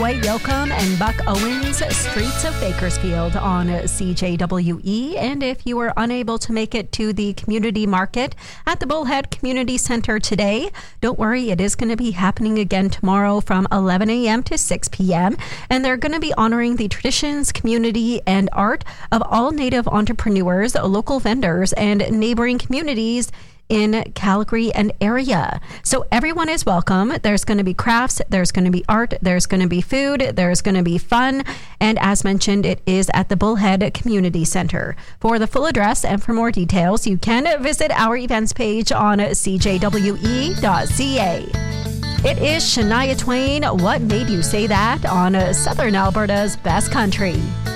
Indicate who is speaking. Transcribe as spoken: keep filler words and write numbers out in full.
Speaker 1: Dwight Yoakam and Buck Owens, Streets of Bakersfield on C J W E. And if you were unable to make it to the community market at the Bullhead Community Center today, don't worry, it is going to be happening again tomorrow from eleven a.m. to six p.m. And they're going to be honoring the traditions, community, and art of all Native entrepreneurs, local vendors, and neighboring communities in Calgary and area. So everyone is welcome. There's going to be crafts, there's going to be art, there's going to be food, there's going to be fun. And as mentioned, it is at the Bullhead Community Center. For the full address and for more details, you can visit our events page on c j w e dot c a. It is Shania Twain, What Made You Say That, on Southern Alberta's Best Country.